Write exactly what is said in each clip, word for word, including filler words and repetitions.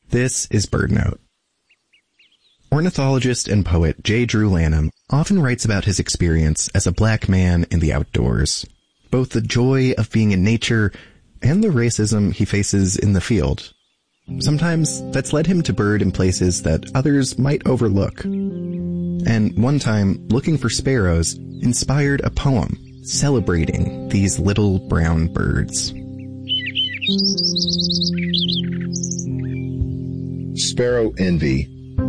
This is BirdNote. Ornithologist and poet J. Drew Lanham often writes about his experience as a black man in the outdoors, both the joy of being in nature and the racism he faces in the field. Sometimes that's led him to bird in places that others might overlook. And one time, looking for sparrows inspired a poem celebrating these little brown birds. Sparrow Envy.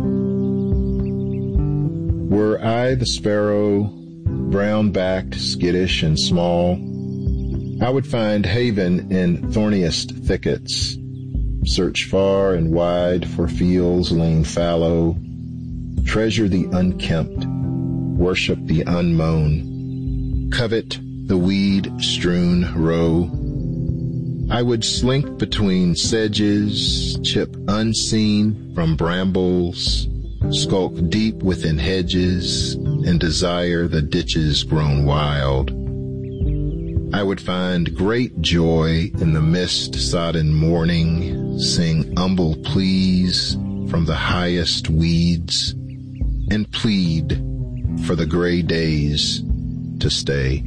Were I the sparrow, brown-backed, skittish, and small, I would find haven in thorniest thickets, search far and wide for fields lain fallow, treasure the unkempt, worship the unmown, covet the weed-strewn row. I would slink between sedges, chip unseen from brambles, skulk deep within hedges, and desire the ditches grown wild. I would find great joy in the mist-sodden morning, sing humble pleas from the highest weeds, and plead for the gray days to stay.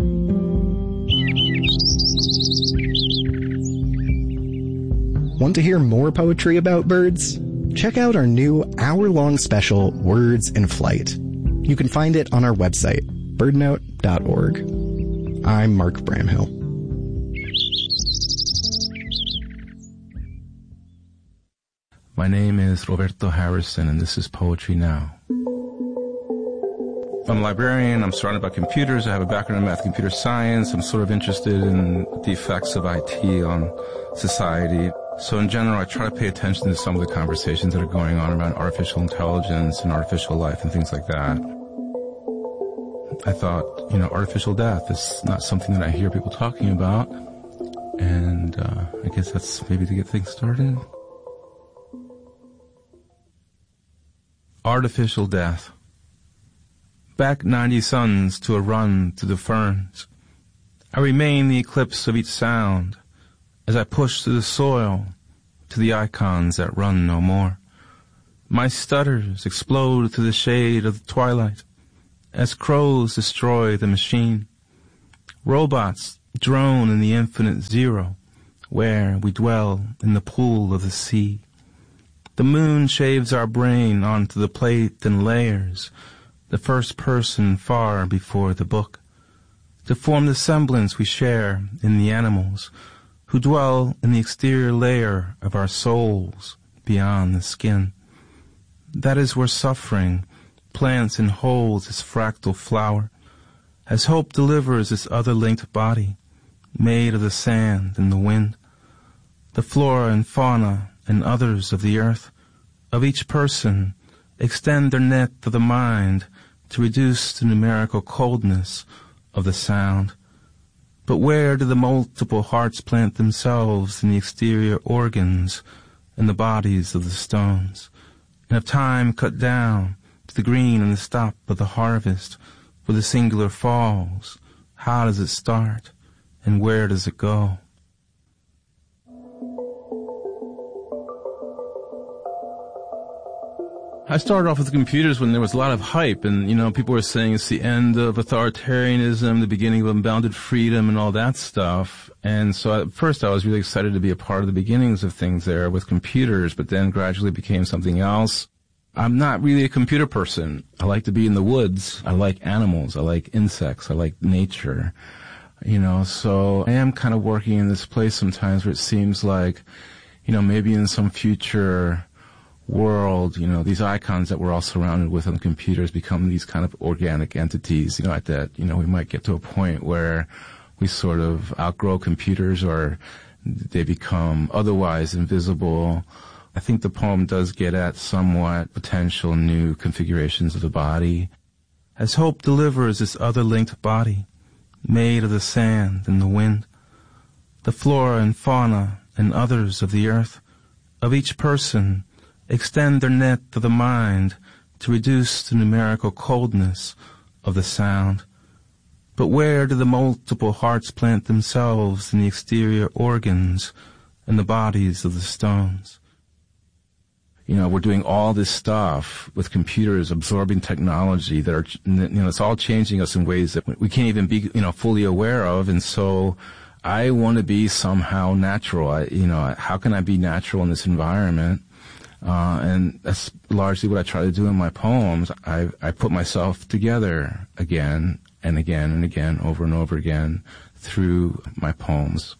Want to hear more poetry about birds? Check out our new hour-long special, Words in Flight. You can find it on our website, birdnote dot org. I'm Mark Bramhill. My name is Roberto Harrison, and this is Poetry Now. I'm a librarian. I'm surrounded by computers. I have a background in math, computer science. I'm sort of interested in the effects of I T on society. So in general, I try to pay attention to some of the conversations that are going on around artificial intelligence and artificial life and things like that. I thought, you know, artificial death is not something that I hear people talking about. And uh, I guess that's maybe to get things started. Artificial death. Back ninety suns to a run through the ferns. I remain the eclipse of each sound as I push through the soil to the icons that run no more. My stutters explode through the shade of the twilight as crows destroy the machine. Robots drone in the infinite zero where we dwell in the pool of the sea. The moon shaves our brain onto the plate and layers, the first person far before the book, to form the semblance we share in the animals who dwell in the exterior layer of our souls beyond the skin. That is where suffering plants and holds its fractal flower, as hope delivers its other linked body, made of the sand and the wind. The flora and fauna and others of the earth, of each person, extend their net of the mind to reduce the numerical coldness of the sound. But where do the multiple hearts plant themselves in the exterior organs and the bodies of the stones? And of time cut down to the green and the stop of the harvest, where the singular falls, how does it start and where does it go? I started off with computers when there was a lot of hype, and, you know, people were saying it's the end of authoritarianism, the beginning of unbounded freedom, and all that stuff. And so at first I was really excited to be a part of the beginnings of things there with computers, but then gradually became something else. I'm not really a computer person. I like to be in the woods. I like animals. I like insects. I like nature. You know, so I am kind of working in this place sometimes where it seems like, you know, maybe in some future world, you know, these icons that we're all surrounded with on the computers become these kind of organic entities, you know, at that, you know, we might get to a point where we sort of outgrow computers or they become otherwise invisible. I think the poem does get at somewhat potential new configurations of the body. As hope delivers this other linked body, made of the sand and the wind, the flora and fauna and others of the earth, of each person, extend their net of the mind to reduce the numerical coldness of the sound. But where do the multiple hearts plant themselves in the exterior organs and the bodies of the stones? You know, we're doing all this stuff with computers, absorbing technology that are, you know, it's all changing us in ways that we can't even be, you know, fully aware of. And so I want to be somehow natural. I, you know, how can I be natural in this environment? Uh, and that's largely what I try to do in my poems. I, I put myself together again and again and again, over and over again, through my poems.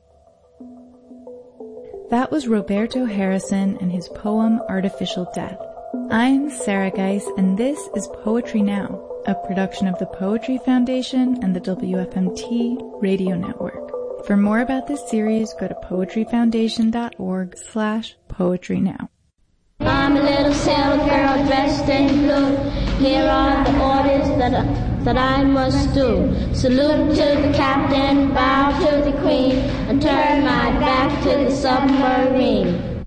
That was Roberto Harrison and his poem Artificial Death. I'm Sarah Geis, and this is Poetry Now, a production of the Poetry Foundation and the W F M T Radio Network. For more about this series, go to poetryfoundation.org slash poetry now. I'm a little sailor girl dressed in blue. Here are the orders that I, that I must do. Salute to the captain, bow to the queen, and turn my back to the submarine.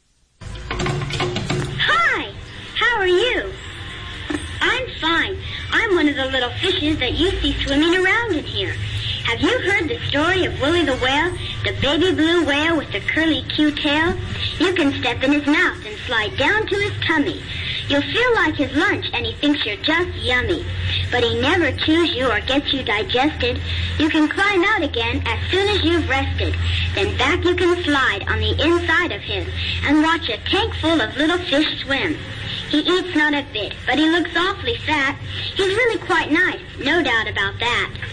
Hi, how are you? I'm fine. I'm one of the little fishes that you see swimming around in here. Have you heard the story of Willie the Whale, the baby blue whale with the curly Q tail? You can step in his mouth and slide down to his tummy. You'll feel like his lunch and he thinks you're just yummy. But he never chews you or gets you digested. You can climb out again as soon as you've rested. Then back you can slide on the inside of him and watch a tank full of little fish swim. He eats not a bit, but he looks awfully fat. He's really quite nice, no doubt about that.